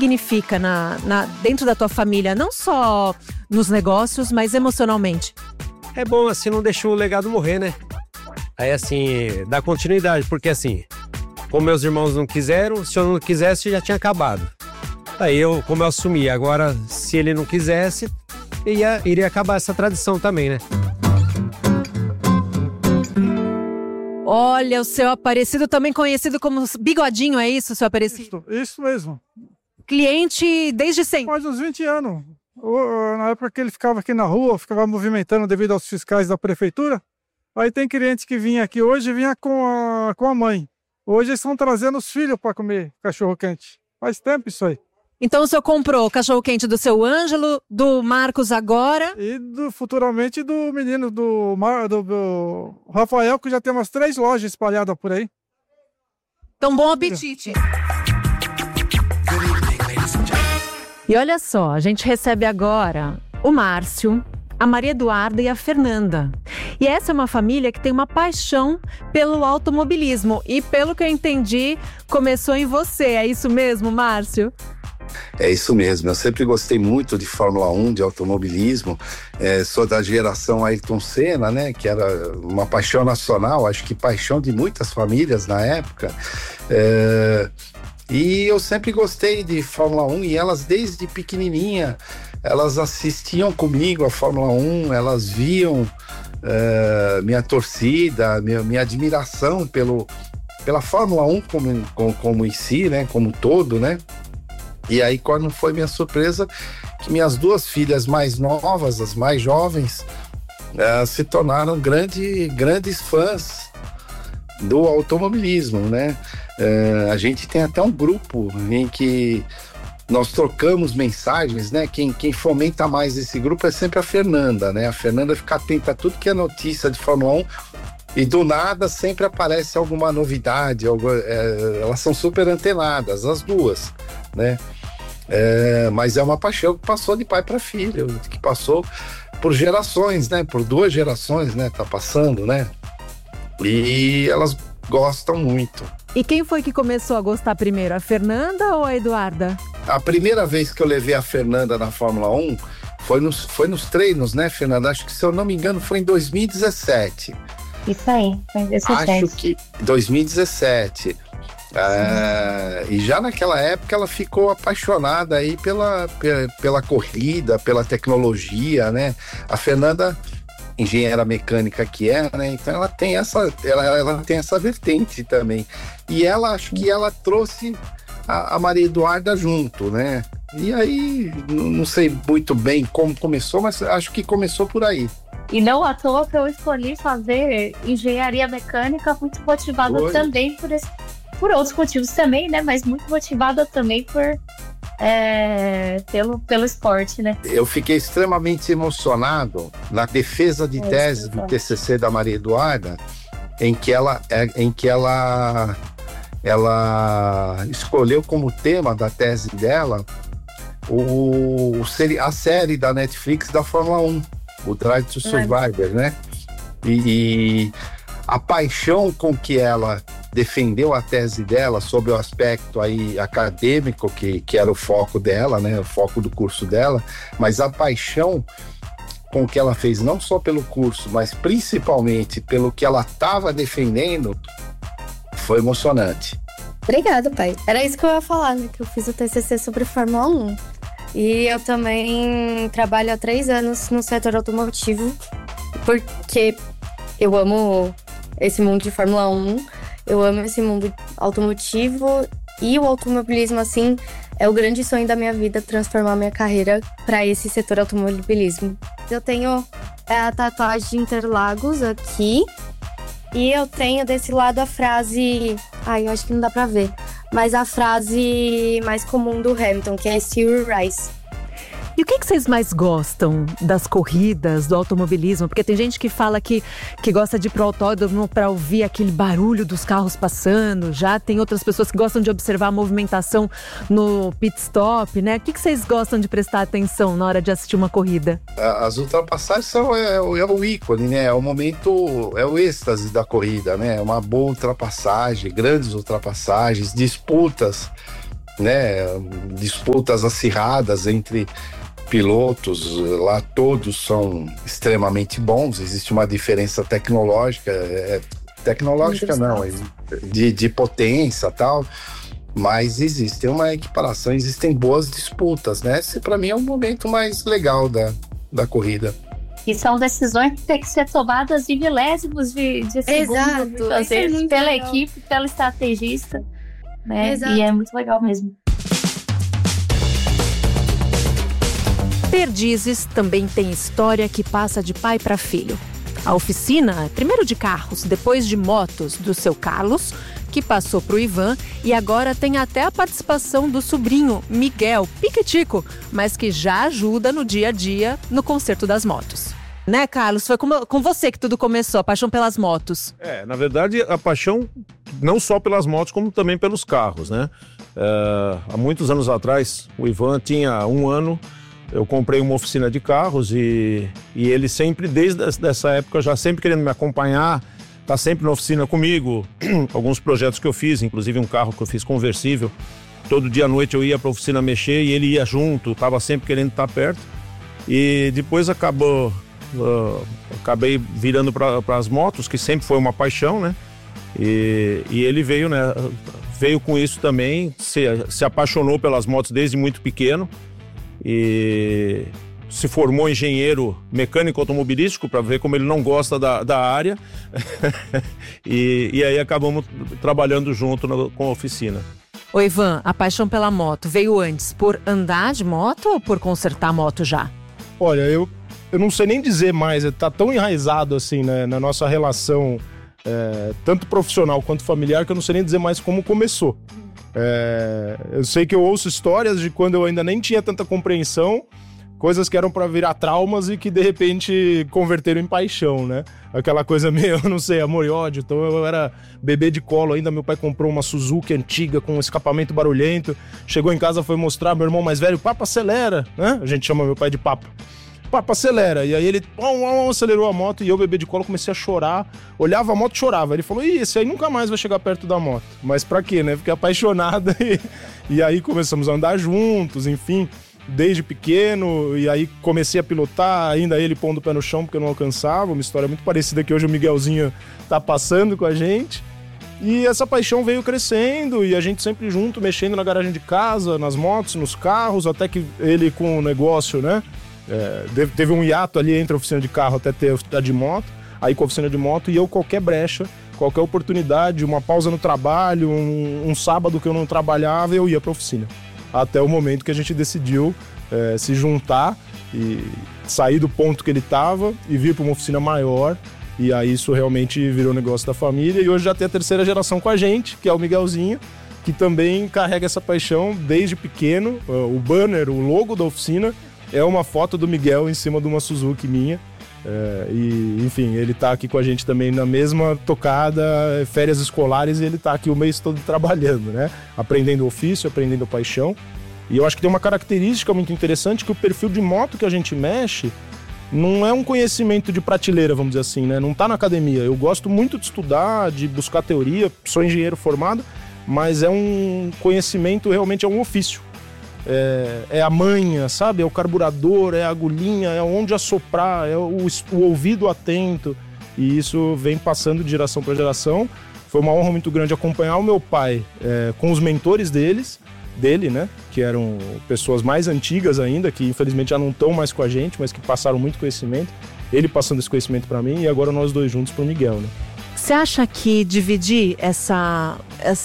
significa dentro da tua família, não só nos negócios, mas emocionalmente? É bom, assim, não deixar o legado morrer, né? Aí, assim, dá continuidade, porque, assim, como meus irmãos não quiseram, se eu não quisesse, já tinha acabado. Aí, como eu assumi, agora, se ele não quisesse, iria acabar essa tradição também, né? Olha, o seu Aparecido, também conhecido como Bigodinho, é isso, seu Aparecido? Isso mesmo. Cliente desde sempre? Faz uns 20 anos. Na época que ele ficava aqui na rua, ficava movimentando devido aos fiscais da prefeitura. Aí tem cliente que vinha aqui hoje, vinha com a mãe. Hoje eles estão trazendo os filhos para comer cachorro-quente. Faz tempo isso aí. Então o senhor comprou o cachorro-quente do seu Ângelo, do Marcos agora? E futuramente do menino, do Rafael, que já tem umas 3 lojas espalhadas por aí. Então bom apetite! E olha só, a gente recebe agora o Márcio, a Maria Eduarda e a Fernanda. E essa é uma família que tem uma paixão pelo automobilismo. E pelo que eu entendi, começou em você. É isso mesmo, Márcio? É isso mesmo, eu sempre gostei muito de Fórmula 1, de automobilismo. Sou da geração Ayrton Senna, né, que era uma paixão nacional, acho que paixão de muitas famílias na época. E eu sempre gostei de Fórmula 1 e elas desde pequenininha, elas assistiam comigo a Fórmula 1, elas viam minha torcida, minha admiração pela Fórmula 1 como em si, né, como todo, né. E aí, quando foi minha surpresa, que minhas 2 filhas mais novas, as mais jovens, se tornaram grandes fãs do automobilismo, né? A gente tem até um grupo em que nós trocamos mensagens, né? Quem fomenta mais esse grupo é sempre a Fernanda, né? A Fernanda fica atenta a tudo que é notícia de Fórmula 1 e do nada sempre aparece alguma novidade, elas são super antenadas, as duas, né? Mas é uma paixão que passou de pai para filho, que passou por gerações, né? Por 2 gerações, né? Tá passando, né? E elas gostam muito. E quem foi que começou a gostar primeiro, a Fernanda ou a Eduarda? A primeira vez que eu levei a Fernanda na Fórmula 1 foi nos treinos, né, Fernanda? Acho que, se eu não me engano, foi em 2017. Isso aí, foi em 2017. Acho que 2017. E já naquela época ela ficou apaixonada aí pela corrida, pela tecnologia, né? A Fernanda, engenheira mecânica que é, né? Então ela tem essa vertente também. E acho que ela trouxe a Maria Eduarda junto, né? E aí, não sei muito bem como começou, mas acho que começou por aí. E não à toa que eu escolhi fazer engenharia mecânica, muito motivada também por outros motivos também, né? Mas muito motivada também pelo esporte, né? Eu fiquei extremamente emocionado na defesa de tese do TCC da Maria Eduarda, em que ela escolheu como tema da tese dela a série da Netflix da Fórmula 1, o Drive to Survive, né? E a paixão com que ela defendeu a tese dela sobre o aspecto aí acadêmico, que era o foco dela, né? O foco do curso dela, mas a paixão com que ela fez, não só pelo curso, mas principalmente pelo que ela estava defendendo, foi emocionante. Obrigada, pai. Era isso que eu ia falar, né? Que eu fiz o TCC sobre Fórmula 1. E eu também trabalho há 3 anos no setor automotivo, porque eu amo esse mundo de Fórmula 1, eu amo esse mundo automotivo, e o automobilismo, assim, é o grande sonho da minha vida, transformar minha carreira para esse setor automobilismo. Eu tenho a tatuagem de Interlagos aqui, e eu tenho desse lado a frase... eu acho que não dá pra ver, mas a frase mais comum do Hamilton, que é Still Rise. E o que vocês mais gostam das corridas, do automobilismo? Porque tem gente que fala que gosta de ir pro autódromo para ouvir aquele barulho dos carros passando. Já tem outras pessoas que gostam de observar a movimentação no pit stop, né? O que vocês gostam de prestar atenção na hora de assistir uma corrida? As ultrapassagens é o ícone, né? É o momento, é o êxtase da corrida, né? É uma boa ultrapassagem, grandes ultrapassagens, disputas né? Disputas acirradas entre pilotos, lá todos são extremamente bons, existe uma diferença tecnológica, de potência e tal, mas existe uma equiparação, existem boas disputas, né? Esse para mim é o momento mais legal da corrida. E são decisões que têm que ser tomadas em milésimos de segundo, às vezes, pela legal. Equipe, pelo estrategista, né? Exato. E é muito legal mesmo. Perdizes também tem história que passa de pai para filho. A oficina, primeiro de carros, depois de motos, do seu Carlos, que passou para o Ivan e agora tem até a participação do sobrinho Miguel, piquitico, mas que já ajuda no dia a dia no conserto das motos. Né, Carlos? Foi com você que tudo começou, a paixão pelas motos. Na verdade, a paixão não só pelas motos, como também pelos carros, né? Há muitos anos atrás, o Ivan tinha 1 ano, eu comprei uma oficina de carros e ele sempre, desde essa época, já sempre querendo me acompanhar, tá sempre na oficina comigo. Alguns projetos que eu fiz, inclusive um carro que eu fiz conversível. Todo dia à noite eu ia para a oficina mexer e ele ia junto, tava sempre querendo estar perto. E depois acabei virando para as motos, que sempre foi uma paixão, né? E ele veio, né? Veio com isso também, se apaixonou pelas motos desde muito pequeno e se formou engenheiro mecânico automobilístico, para ver como ele não gosta da área. e aí acabamos trabalhando junto com a oficina. Ô Ivan, a paixão pela moto veio antes por andar de moto ou por consertar a moto já? Olha, eu não sei nem dizer mais, tá tão enraizado assim, né, na nossa relação, tanto profissional quanto familiar, que eu não sei nem dizer mais como começou. Eu sei que eu ouço histórias de quando eu ainda nem tinha tanta compreensão, coisas que eram para virar traumas e que de repente converteram em paixão, né? Aquela coisa meio, eu não sei, amor e ódio. Então eu era bebê de colo ainda, meu pai comprou uma Suzuki antiga com um escapamento barulhento, chegou em casa, foi mostrar, meu irmão mais velho, papo, acelera, né? A gente chama meu pai de papo. Papo, acelera. E aí ele acelerou a moto e eu, bebê de colo, comecei a chorar. Olhava a moto e chorava. Ele falou, esse aí nunca mais vai chegar perto da moto. Mas pra quê, né? Fiquei apaixonada e aí começamos a andar juntos, enfim, desde pequeno. E aí comecei a pilotar, ainda ele pondo o pé no chão porque eu não alcançava. Uma história muito parecida que hoje o Miguelzinho tá passando com a gente. E essa paixão veio crescendo e a gente sempre junto, mexendo na garagem de casa, nas motos, nos carros, até que ele com o negócio, né? Teve um hiato ali entre a oficina de carro até ter a de moto, aí com a oficina de moto, e eu qualquer brecha, qualquer oportunidade, uma pausa no trabalho, um sábado que eu não trabalhava, eu ia pra oficina. Até o momento que a gente decidiu se juntar e sair do ponto que ele estava e vir para uma oficina maior, e aí isso realmente virou negócio da família, e hoje já tem a 3ª geração com a gente, que é o Miguelzinho, que também carrega essa paixão desde pequeno. O banner, o logo da oficina é uma foto do Miguel em cima de uma Suzuki minha. E, enfim, ele tá aqui com a gente também na mesma tocada, férias escolares, e ele tá aqui o mês todo trabalhando, né? Aprendendo ofício, aprendendo paixão. E eu acho que tem uma característica muito interessante, que o perfil de moto que a gente mexe não é um conhecimento de prateleira, vamos dizer assim, né? Não tá na academia. Eu gosto muito de estudar, de buscar teoria, sou engenheiro formado, mas é um conhecimento, realmente é um ofício. É a manha, sabe? É o carburador, é a agulhinha, é onde assoprar, é o ouvido atento. E isso vem passando de geração para geração. Foi uma honra muito grande acompanhar o meu pai com os mentores dele, né? Que eram pessoas mais antigas ainda, que infelizmente já não estão mais com a gente, mas que passaram muito conhecimento. Ele passando esse conhecimento para mim e agora nós dois juntos para o Miguel, né? Você acha que dividir essa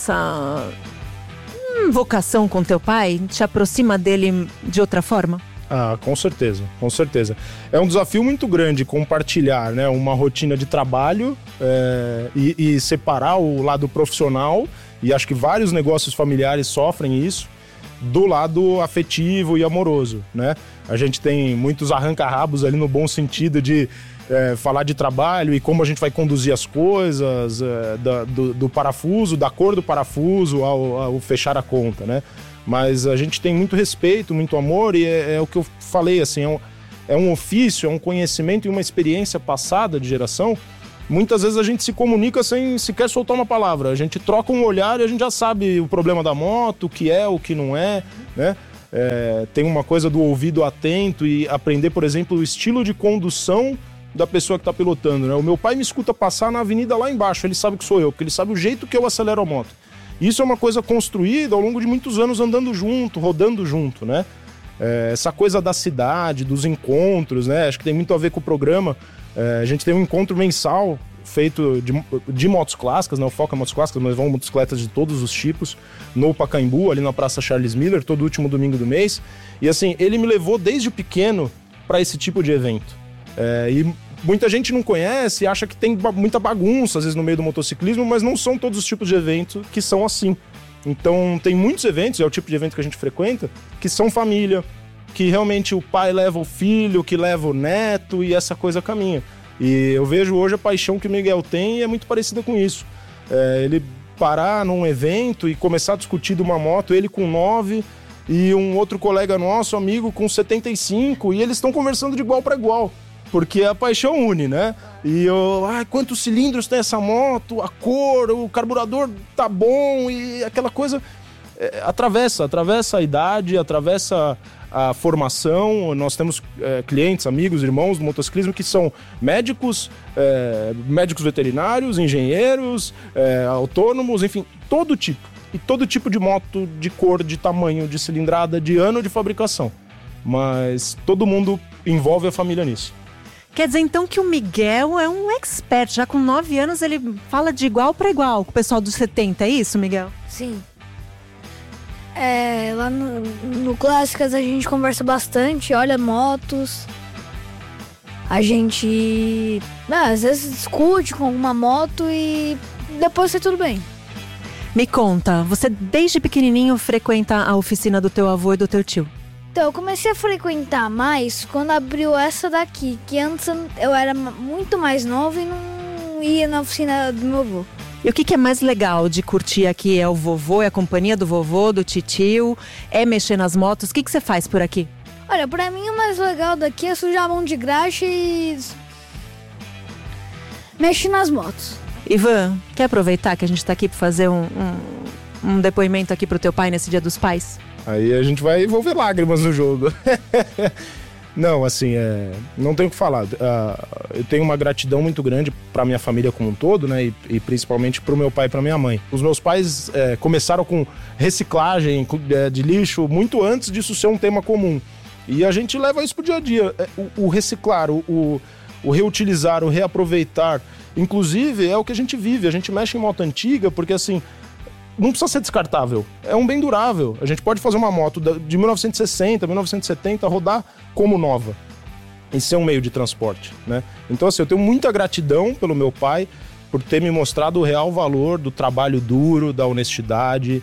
vocação com teu pai te aproxima dele de outra forma? Ah, com certeza, com certeza. É um desafio muito grande compartilhar, né, uma rotina de trabalho e separar o lado profissional, e acho que vários negócios familiares sofrem isso, do lado afetivo e amoroso, né? A gente tem muitos arranca-rabos ali no bom sentido de falar de trabalho e como a gente vai conduzir as coisas, do parafuso, da cor do parafuso ao fechar a conta, né? Mas a gente tem muito respeito, muito amor, e é o que eu falei, assim, é um ofício, é um conhecimento e uma experiência passada de geração muitas vezes a gente se comunica sem sequer soltar uma palavra. A gente troca um olhar e a gente já sabe o problema da moto, o que é, o que não é, né? Tem uma coisa do ouvido atento e aprender, por exemplo, o estilo de condução da pessoa que está pilotando, né? O meu pai me escuta passar na avenida lá embaixo, ele sabe que sou eu, porque ele sabe o jeito que eu acelero a moto. Isso é uma coisa construída ao longo de muitos anos andando junto, rodando junto, né? Essa coisa da cidade, dos encontros, né? Acho que tem muito a ver com o programa. A gente tem um encontro mensal feito de motos clássicas, né? O foco é motos clássicas, mas vão motocicletas de todos os tipos, no Pacaembu, ali na Praça Charles Miller, todo último domingo do mês. E assim, ele me levou desde pequeno para esse tipo de evento. E muita gente não conhece, acha que tem muita bagunça, às vezes, no meio do motociclismo, mas não são todos os tipos de eventos que são assim. Então, tem muitos eventos, é o tipo de evento que a gente frequenta, que são família, que realmente o pai leva o filho, que leva o neto e essa coisa caminha. E eu vejo hoje a paixão que o Miguel tem e é muito parecida com isso. Ele parar num evento e começar a discutir de uma moto, ele com 9 e um outro colega nosso, amigo, com 75, e eles estão conversando de igual para igual. Porque a paixão une, né? E quantos cilindros tem essa moto, a cor, o carburador tá bom, e aquela coisa atravessa a idade, atravessa a formação. Nós temos clientes, amigos, irmãos do motociclismo que são médicos veterinários, engenheiros, autônomos, enfim, todo tipo. E todo tipo de moto, de cor, de tamanho, de cilindrada, de ano de fabricação. Mas todo mundo envolve a família nisso. Quer dizer, então, que o Miguel é um expert. Já com 9 anos, ele fala de igual para igual com o pessoal dos 70, é isso, Miguel? Sim. Lá no Clássicas a gente conversa bastante, olha motos. A gente, às vezes, discute com alguma moto e depois tá tudo bem. Me conta, você desde pequenininho frequenta a oficina do teu avô e do teu tio? Então, eu comecei a frequentar mais quando abriu essa daqui, que antes eu era muito mais novo e não ia na oficina do meu avô. E o que é mais legal de curtir aqui? É o vovô, é a companhia do vovô, do titio? É mexer nas motos? O que você faz por aqui? Olha, pra mim o mais legal daqui é sujar a mão de graxa e mexer nas motos. Ivan, quer aproveitar que a gente tá aqui pra fazer um depoimento aqui pro teu pai nesse Dia dos Pais? Aí a gente vai envolver lágrimas no jogo. Não, assim, não tenho o que falar. Eu tenho uma gratidão muito grande pra minha família como um todo, né? E principalmente pro meu pai e pra minha mãe. Os meus pais começaram com reciclagem de lixo muito antes disso ser um tema comum. E a gente leva isso pro dia a dia. O reciclar, o reutilizar, o reaproveitar. Inclusive, é o que a gente vive. A gente mexe em moto antiga porque, assim, não precisa ser descartável. É um bem durável. A gente pode fazer uma moto de 1960, 1970, rodar como nova. E ser um meio de transporte, né? Então, assim, eu tenho muita gratidão pelo meu pai por ter me mostrado o real valor do trabalho duro, da honestidade.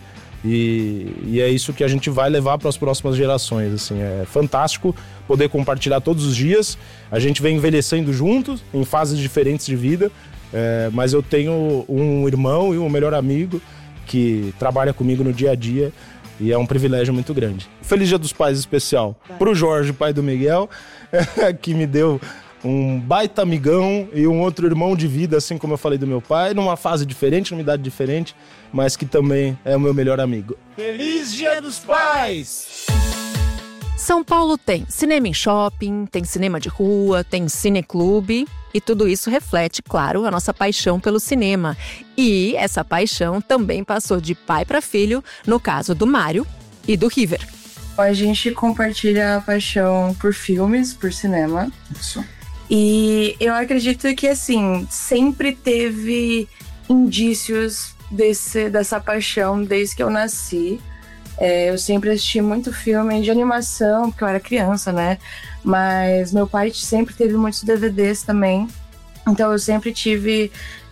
E é isso que a gente vai levar para as próximas gerações. Assim, é fantástico poder compartilhar todos os dias. A gente vem envelhecendo juntos, em fases diferentes de vida. Mas eu tenho um irmão e um melhor amigo que trabalha comigo no dia a dia e é um privilégio muito grande. Feliz Dia dos Pais especial pro Jorge, pai do Miguel, que me deu um baita amigão e um outro irmão de vida, assim como eu falei do meu pai, numa fase diferente, numa idade diferente, mas que também é o meu melhor amigo. Feliz Dia dos Pais! São Paulo tem cinema em shopping, tem cinema de rua, tem cineclube. E tudo isso reflete, claro, a nossa paixão pelo cinema. E essa paixão também passou de pai para filho, no caso do Mário e do River. A gente compartilha a paixão por filmes, por cinema. Isso. E eu acredito que, assim, sempre teve indícios dessa paixão desde que eu nasci. Eu sempre assisti muito filme de animação, porque eu era criança, né? Mas meu pai sempre teve muitos DVDs também. Então eu sempre tive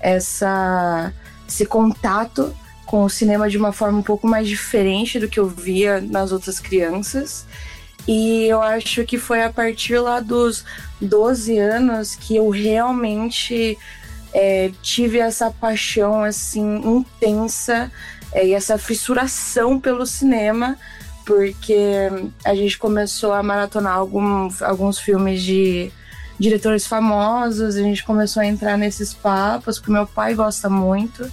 esse contato com o cinema de uma forma um pouco mais diferente do que eu via nas outras crianças. E eu acho que foi a partir lá dos 12 anos que eu realmente tive essa paixão assim intensa e essa fissuração pelo cinema, porque a gente começou a maratonar alguns filmes de diretores famosos, a gente começou a entrar nesses papos, porque meu pai gosta muito,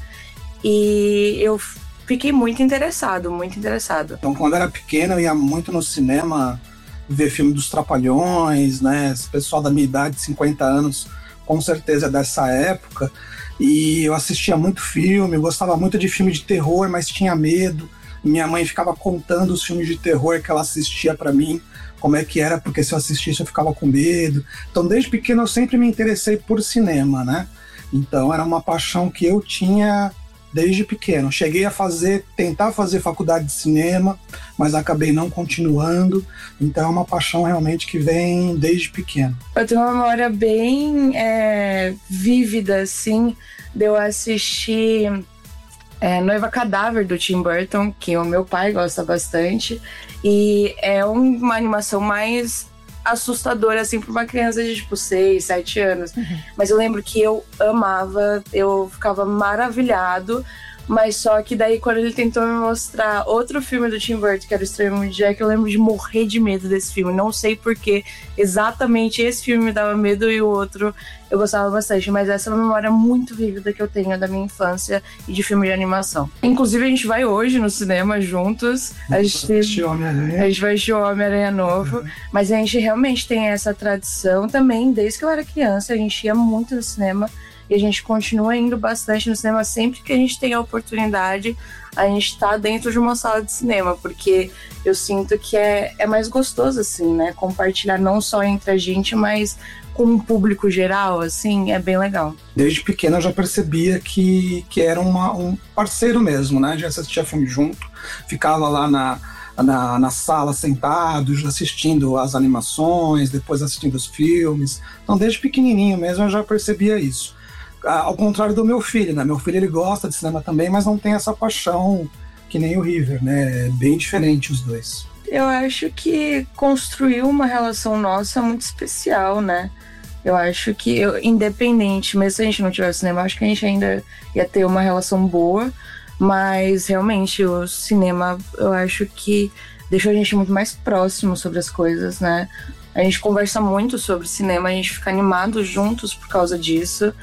e eu fiquei muito interessado. Então, quando eu era pequeno, eu ia muito no cinema ver filme dos Trapalhões, né? Esse pessoal da minha idade, 50 anos, com certeza é dessa época. E eu assistia muito filme, eu gostava muito de filme de terror, mas tinha medo. Minha mãe ficava contando os filmes de terror que ela assistia para mim, como é que era, porque se eu assistisse eu ficava com medo. Então, desde pequeno eu sempre me interessei por cinema, né? Então, era uma paixão que eu tinha desde pequeno. Cheguei a tentar fazer faculdade de cinema, mas acabei não continuando. Então é uma paixão realmente que vem desde pequeno. Eu tenho uma memória bem vívida, assim, de eu assistir Noiva Cadáver, do Tim Burton, que o meu pai gosta bastante. E é uma animação mais assustadora, assim, para uma criança de, 6, 7 anos. Mas eu lembro que eu amava, eu ficava maravilhado, mas só que daí quando ele tentou me mostrar outro filme do Tim Burton, que era o Estranho Mundo de Jack, eu lembro de morrer de medo desse filme. Não sei porque exatamente esse filme me dava medo e o outro eu gostava bastante, mas essa é uma memória muito vívida que eu tenho da minha infância e de filme de animação. Inclusive, a gente vai hoje no cinema juntos. A gente vai assistir o Homem-Aranha novo, mas a gente realmente tem essa tradição também, desde que eu era criança, a gente ia muito no cinema. E a gente continua indo bastante no cinema. Sempre que a gente tem a oportunidade, a gente tá dentro de uma sala de cinema, porque eu sinto que é mais gostoso, assim, né? Compartilhar não só entre a gente, mas com o público geral, assim, é bem legal. Desde pequena eu já percebia que era um parceiro mesmo, né? Já assistia filme junto, ficava lá na sala sentado, assistindo as animações, depois assistindo os filmes. Então, desde pequenininho mesmo eu já percebia isso. Ao contrário do meu filho, né? Meu filho, ele gosta de cinema também, mas não tem essa paixão que nem o River, né? É bem diferente os dois. Eu acho que construiu uma relação nossa muito especial, né? Eu acho que, independente, mesmo se a gente não tivesse cinema, acho que a gente ainda ia ter uma relação boa, mas realmente o cinema, eu acho que deixou a gente muito mais próximo sobre as coisas, né? A gente conversa muito sobre cinema, a gente fica animado juntos por causa disso.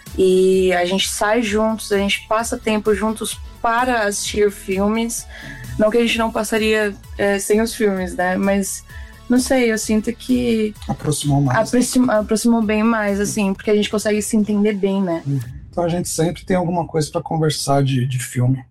E a gente sai juntos, a gente passa tempo juntos para assistir filmes. Não que a gente não passaria sem os filmes, né? Mas, não sei, eu sinto que aproximou mais. Aproximou bem mais, assim, porque a gente consegue se entender bem, né? Então a gente sempre tem alguma coisa para conversar de filme.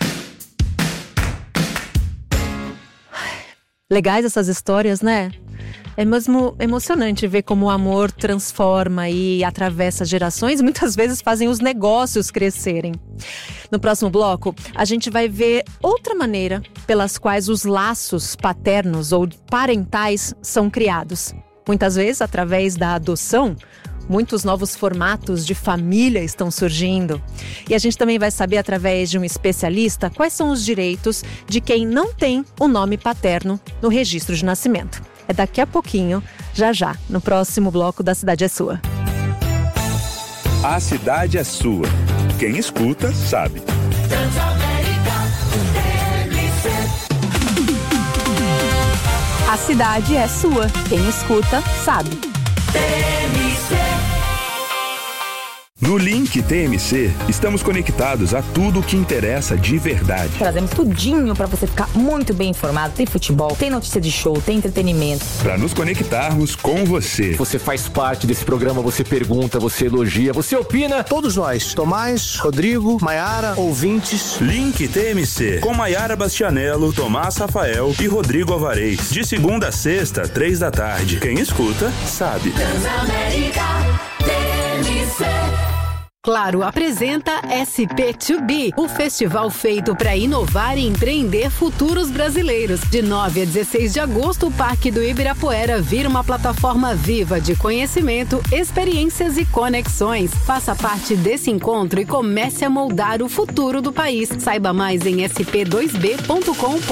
Legais essas histórias, né? É mesmo emocionante ver como o amor transforma e atravessa gerações e muitas vezes fazem os negócios crescerem. No próximo bloco, a gente vai ver outra maneira pelas quais os laços paternos ou parentais são criados. Muitas vezes, através da adoção, muitos novos formatos de família estão surgindo. E a gente também vai saber, através de um especialista, quais são os direitos de quem não tem o nome paterno no registro de nascimento. É daqui a pouquinho, já, no próximo bloco da Cidade é Sua. A cidade é sua. Quem escuta, sabe. A cidade é sua. Quem escuta, sabe. No Link TMC, estamos conectados a tudo o que interessa de verdade. Trazemos tudinho para você ficar muito bem informado. Tem futebol, tem notícia de show, tem entretenimento. Para nos conectarmos com você. Você faz parte desse programa, você pergunta, você elogia, você opina. Todos nós, Tomás, Rodrigo, Maiara, ouvintes. Link TMC, com Maiara Bastianello, Tomás Rafael e Rodrigo Alvarez. De segunda a sexta, 3 da tarde. Quem escuta, sabe. Transamérica TMC. Claro apresenta SP2B, o festival feito para inovar e empreender futuros brasileiros. De 9 a 16 de agosto, o Parque do Ibirapuera vira uma plataforma viva de conhecimento, experiências e conexões. Faça parte desse encontro e comece a moldar o futuro do país. Saiba mais em sp2b.com.br.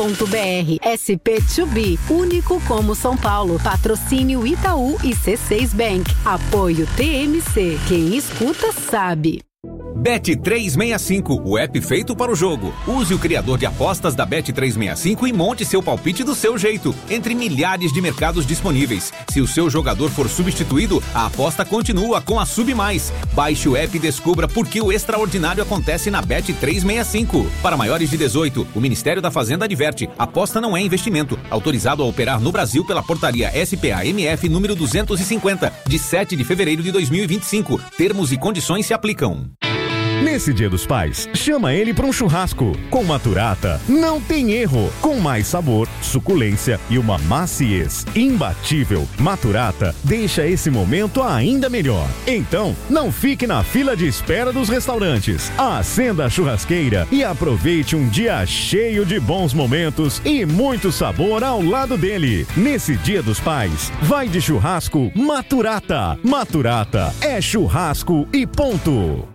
SP2B, único como São Paulo. Patrocínio Itaú e C6 Bank. Apoio TMC. Quem escuta, sabe. Bet365, o app feito para o jogo. Use o criador de apostas da Bet365 e monte seu palpite do seu jeito, entre milhares de mercados disponíveis. Se o seu jogador for substituído, a aposta continua com a Sub+. Baixe o app e descubra por que o extraordinário acontece na Bet365. Para maiores de 18, o Ministério da Fazenda adverte: aposta não é investimento. Autorizado a operar no Brasil pela portaria SPA-MF número 250, de 7 de fevereiro de 2025. Termos e condições se aplicam. Nesse Dia dos Pais, chama ele para um churrasco. Com Maturata, não tem erro. Com mais sabor, suculência e uma maciez imbatível, Maturata deixa esse momento ainda melhor. Então, não fique na fila de espera dos restaurantes. Acenda a churrasqueira e aproveite um dia cheio de bons momentos e muito sabor ao lado dele. Nesse Dia dos Pais, vai de churrasco Maturata. Maturata é churrasco e ponto.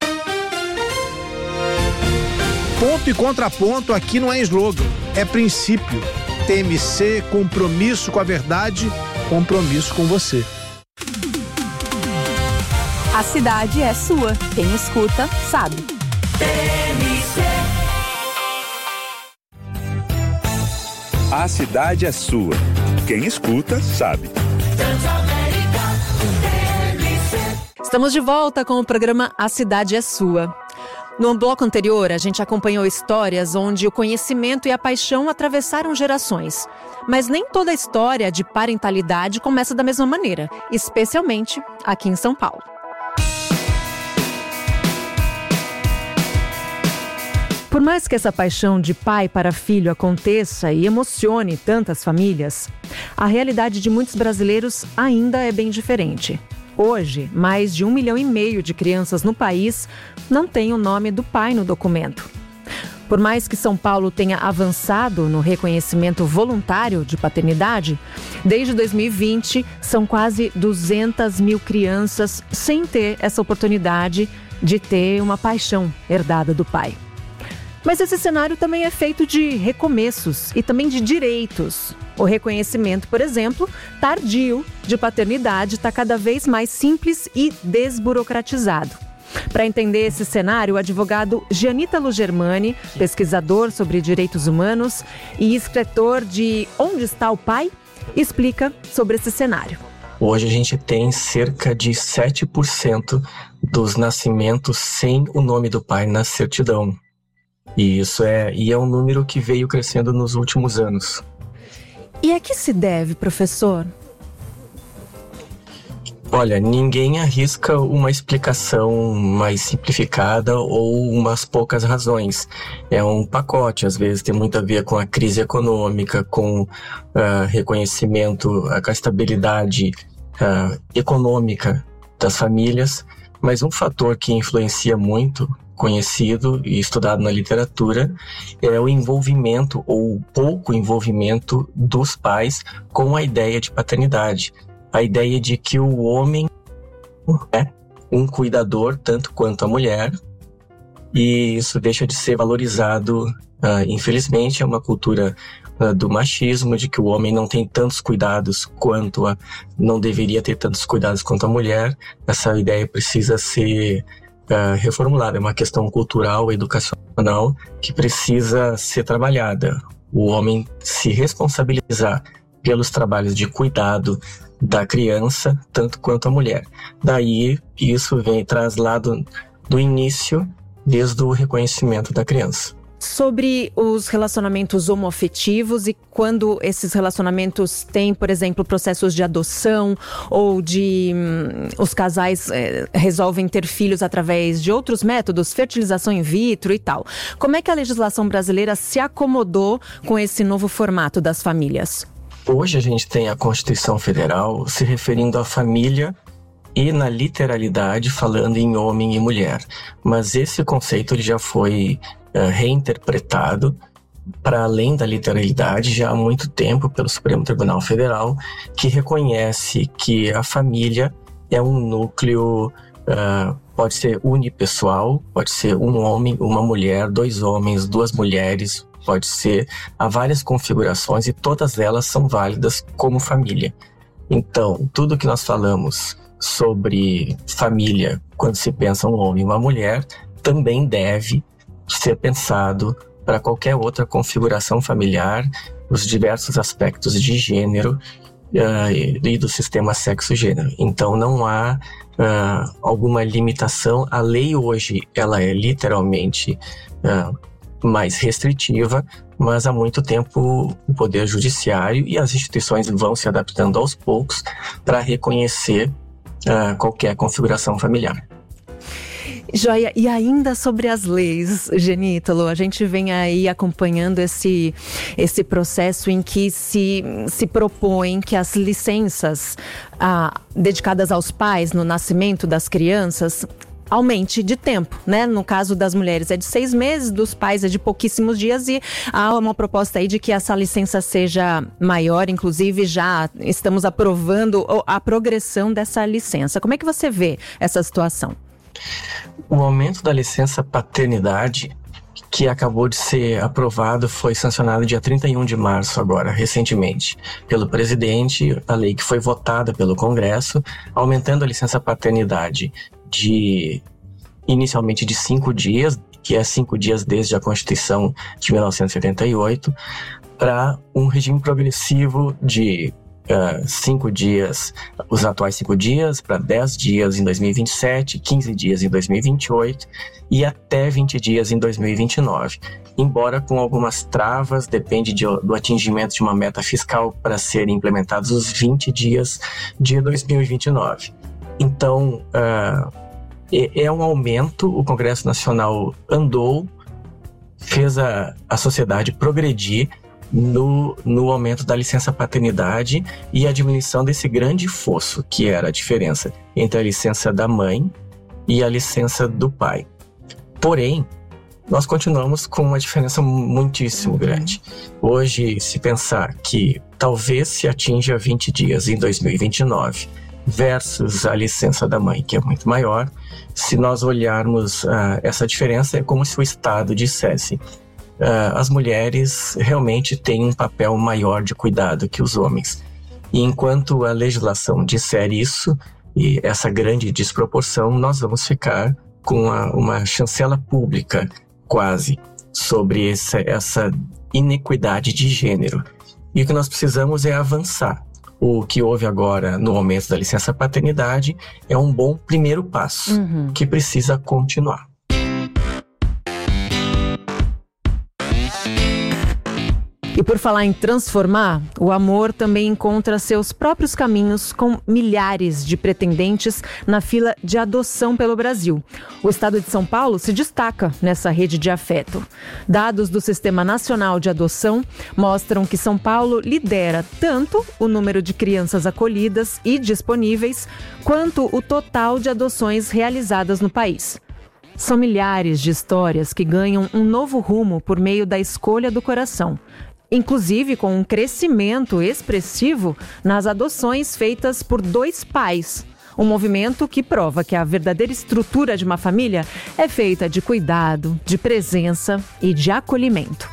Ponto e contraponto aqui não é slogan, é princípio. TMC, compromisso com a verdade, compromisso com você. A cidade é sua. Quem escuta, sabe. A cidade é sua. Quem escuta, sabe. Estamos de volta com o programa A Cidade é Sua. No bloco anterior, a gente acompanhou histórias onde o conhecimento e a paixão atravessaram gerações. Mas nem toda a história de parentalidade começa da mesma maneira, especialmente aqui em São Paulo. Por mais que essa paixão de pai para filho aconteça e emocione tantas famílias, a realidade de muitos brasileiros ainda é bem diferente. Hoje, mais de 1,5 milhão de crianças no país não têm o nome do pai no documento. Por mais que São Paulo tenha avançado no reconhecimento voluntário de paternidade, desde 2020 são quase 200 mil crianças sem ter essa oportunidade de ter uma paixão herdada do pai. Mas esse cenário também é feito de recomeços e também de direitos. O reconhecimento, por exemplo, tardio de paternidade está cada vez mais simples e desburocratizado. Para entender esse cenário, o advogado Gianítalo Germani, pesquisador sobre direitos humanos e escritor de Onde Está o Pai, explica sobre esse cenário. Hoje a gente tem cerca de 7% dos nascimentos sem o nome do pai na certidão. E é um número que veio crescendo nos últimos anos. E a que se deve, professor? Olha, ninguém arrisca uma explicação mais simplificada ou umas poucas razões. É um pacote, às vezes tem muito a ver com a crise econômica, com reconhecimento, com a estabilidade econômica das famílias, mas um fator que influencia muito, conhecido e estudado na literatura, é o envolvimento ou pouco envolvimento dos pais com a ideia de paternidade. A ideia de que o homem é um cuidador tanto quanto a mulher, e isso deixa de ser valorizado. Infelizmente, é uma cultura do machismo, de que o homem não tem tantos cuidados não deveria ter tantos cuidados quanto a mulher. Essa ideia precisa ser reformulada, é uma questão cultural, educacional, que precisa ser trabalhada. O homem se responsabilizar pelos trabalhos de cuidado da criança, tanto quanto a mulher. Daí, isso traz lá do início, desde o reconhecimento da criança. Sobre os relacionamentos homoafetivos e quando esses relacionamentos têm, por exemplo, processos de adoção ou os casais resolvem ter filhos através de outros métodos, fertilização in vitro e tal. Como é que a legislação brasileira se acomodou com esse novo formato das famílias? Hoje a gente tem a Constituição Federal se referindo à família e, na literalidade, falando em homem e mulher. Mas esse conceito ele já foi reinterpretado para além da literalidade já há muito tempo pelo Supremo Tribunal Federal, que reconhece que a família é um núcleo, pode ser unipessoal, pode ser um homem, uma mulher, 2 homens, 2 mulheres, pode ser, há várias configurações e todas elas são válidas como família. Então, tudo que nós falamos sobre família quando se pensa um homem e uma mulher, também deve ser pensado para qualquer outra configuração familiar, os diversos aspectos de gênero e do sistema sexo-gênero. Então não há alguma limitação. A lei hoje ela é literalmente mais restritiva, mas há muito tempo o Poder Judiciário e as instituições vão se adaptando aos poucos para reconhecer qualquer configuração familiar. Joia, e ainda sobre as leis, Genítalo, a gente vem aí acompanhando esse processo em que se propõe que as licenças dedicadas aos pais no nascimento das crianças aumente de tempo, né? No caso das mulheres é de 6 meses, dos pais é de pouquíssimos dias, e há uma proposta aí de que essa licença seja maior. Inclusive já estamos aprovando a progressão dessa licença. Como é que você vê essa situação? O aumento da licença paternidade, que acabou de ser aprovado, foi sancionado dia 31 de março agora, recentemente, pelo presidente, a lei que foi votada pelo Congresso, aumentando a licença paternidade inicialmente de 5 dias, que é 5 dias desde a Constituição de 1978, para um regime progressivo de 5 dias, os atuais 5 dias, para 10 dias em 2027, 15 dias em 2028 e até 20 dias em 2029. Embora com algumas travas, depende do atingimento de uma meta fiscal para serem implementados os 20 dias de 2029. Então, é um aumento. O Congresso Nacional andou, fez a sociedade progredir no aumento da licença paternidade e a diminuição desse grande fosso, que era a diferença entre a licença da mãe e a licença do pai. Porém, nós continuamos com uma diferença muitíssimo grande. Hoje, se pensar que talvez se atinja 20 dias em 2029 versus a licença da mãe, que é muito maior, se nós olharmos essa diferença, é como se o Estado dissesse: as mulheres realmente têm um papel maior de cuidado que os homens. E enquanto a legislação disser isso, e essa grande desproporção, nós vamos ficar com uma chancela pública, quase, sobre essa inequidade de gênero. E o que nós precisamos é avançar. O que houve agora no aumento da licença paternidade é um bom primeiro passo, que precisa continuar. E por falar em transformar, o amor também encontra seus próprios caminhos com milhares de pretendentes na fila de adoção pelo Brasil. O estado de São Paulo se destaca nessa rede de afeto. Dados do Sistema Nacional de Adoção mostram que São Paulo lidera tanto o número de crianças acolhidas e disponíveis, quanto o total de adoções realizadas no país. São milhares de histórias que ganham um novo rumo por meio da escolha do coração. Inclusive com um crescimento expressivo nas adoções feitas por 2 pais. Um movimento que prova que a verdadeira estrutura de uma família é feita de cuidado, de presença e de acolhimento.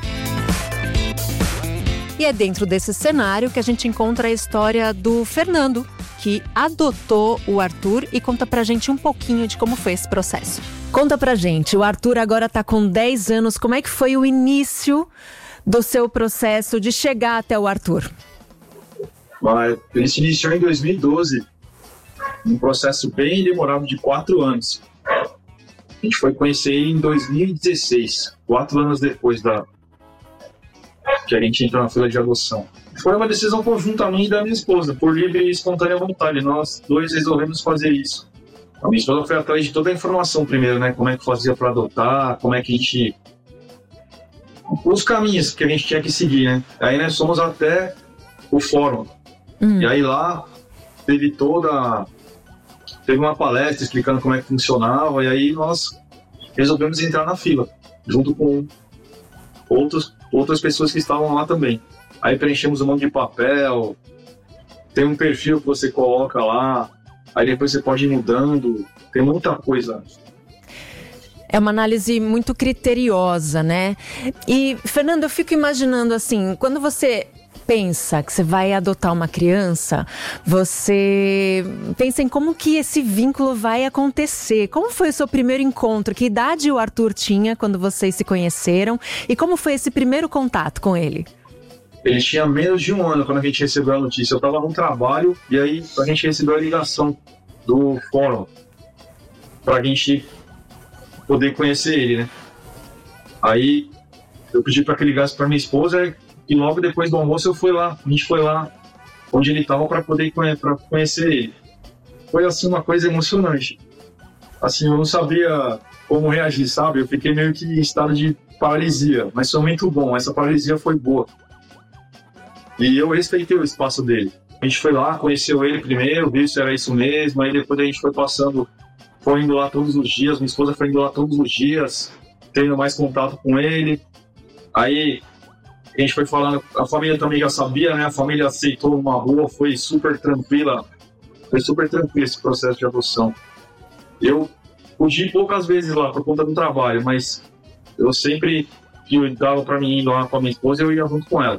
E é dentro desse cenário que a gente encontra a história do Fernando, que adotou o Arthur, e conta pra gente um pouquinho de como foi esse processo. Conta pra gente, o Arthur agora tá com 10 anos, como é que foi o início do seu processo de chegar até o Arthur? Ele se iniciou em 2012, um processo bem demorado de 4 anos. A gente foi conhecer ele em 2016, 4 anos depois que a gente entrou na fila de adoção. Foi uma decisão conjunta minha e da minha esposa, por livre e espontânea vontade. Nós 2 resolvemos fazer isso. A minha esposa foi atrás de toda a informação primeiro, né? Como é que fazia para adotar, como é que a gente... os caminhos que a gente tinha que seguir, né? Aí nós fomos até o fórum. E aí lá teve uma palestra explicando como é que funcionava, e aí nós resolvemos entrar na fila, junto com outras pessoas que estavam lá também. Aí preenchemos um monte de papel, tem um perfil que você coloca lá, aí depois você pode ir mudando, tem muita coisa. É uma análise muito criteriosa, né? E, Fernando, eu fico imaginando assim, quando você pensa que você vai adotar uma criança, você pensa em como que esse vínculo vai acontecer. Como foi o seu primeiro encontro? Que idade o Arthur tinha quando vocês se conheceram? E como foi esse primeiro contato com ele? Ele tinha menos de 1 ano quando a gente recebeu a notícia. Eu estava no trabalho e aí a gente recebeu a ligação do fórum para a gente poder conhecer ele, né? Aí eu pedi para que ligasse para minha esposa e logo depois do almoço a gente foi lá onde ele estava para poder conhecer ele. Foi assim uma coisa emocionante. Assim, eu não sabia como reagir, sabe? Eu fiquei meio que em estado de paralisia, mas foi muito bom. Essa paralisia foi boa. E eu respeitei o espaço dele. A gente foi lá, conheceu ele primeiro, viu se era isso mesmo, aí depois a gente foi indo lá todos os dias, minha esposa foi indo lá todos os dias, tendo mais contato com ele. Aí a gente foi falando, a família também já sabia, né? A família aceitou uma boa, foi super tranquilo esse processo de adoção. Eu fugi poucas vezes lá por conta do trabalho, mas eu sempre que dava pra mim ir lá com a minha esposa, eu ia junto com ela.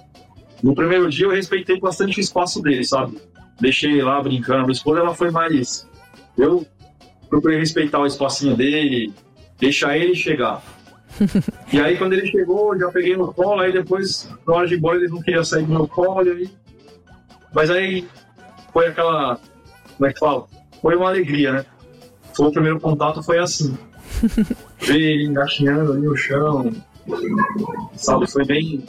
No primeiro dia eu respeitei bastante o espaço dele, sabe? Deixei ele lá brincando. Minha esposa, ela foi mais... Eu procurei respeitar o espacinho dele, deixar ele chegar. E aí quando ele chegou, eu já peguei no colo, aí depois, na hora de ir embora, ele não queria sair do meu colo. Aí... Mas aí foi aquela... Como é que fala? Foi uma alegria, né? O primeiro contato foi assim. Ver ele engatinhando ali no chão, sabe? Foi bem